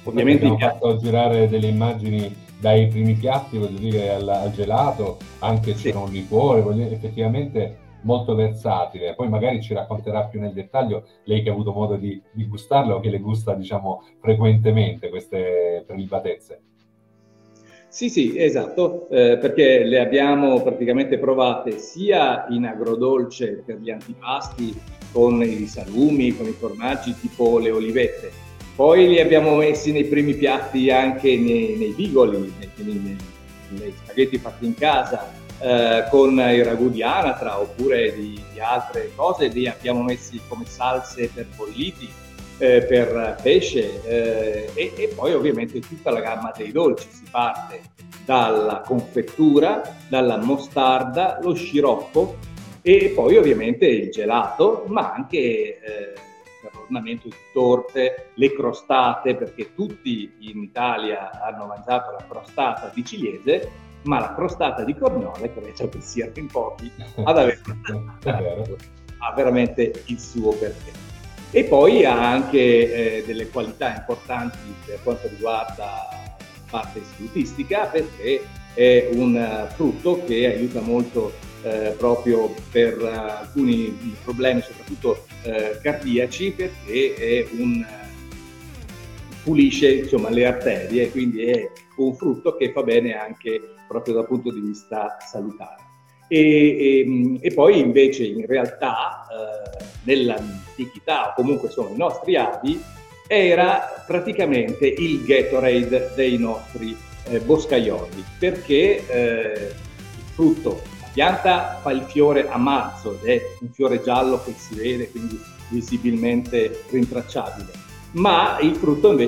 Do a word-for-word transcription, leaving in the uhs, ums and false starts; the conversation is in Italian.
Ovviamente i Abbiamo piatti. fatto girare delle immagini dai primi piatti, voglio dire, al, al gelato, anche Sì. c'era un liquore, voglio dire, effettivamente molto versatile. Poi magari ci racconterà più nel dettaglio, lei che ha avuto modo di, di gustarlo, che le gusta, diciamo, frequentemente queste prelibatezze. Sì, sì, esatto, eh, perché le abbiamo praticamente provate sia in agrodolce per gli antipasti con i salumi, con i formaggi tipo le olivette, poi li abbiamo messi nei primi piatti anche nei, nei bigoli, nei, nei, nei spaghetti fatti in casa, eh, con il ragù di anatra oppure di, di altre cose, li abbiamo messi come salse per bolliti, eh, per pesce, eh, e, e poi ovviamente tutta la gamma dei dolci. Si parte dalla confettura, dalla mostarda, lo sciroppo e poi ovviamente il gelato, ma anche eh, per l'ornamento di torte, le crostate, perché tutti in Italia hanno mangiato la crostata siciliese, ma la crostata di Corniole, credo che siano in pochi ad aver È vero. ha veramente il suo perché. E poi ha anche eh, delle qualità importanti per quanto riguarda la parte salutistica, perché è un uh, frutto che aiuta molto eh, proprio per uh, alcuni problemi, soprattutto eh, cardiaci, perché è un, pulisce insomma le arterie, quindi è un frutto che fa bene anche proprio dal punto di vista salutare. E, e, e poi invece in realtà eh, nell'antichità, o comunque sono i nostri avi, era praticamente il Gatorade dei nostri eh, boscaioli, perché eh, il frutto, la pianta fa il fiore a marzo ed è un fiore giallo che si vede, quindi visibilmente rintracciabile, ma il frutto invece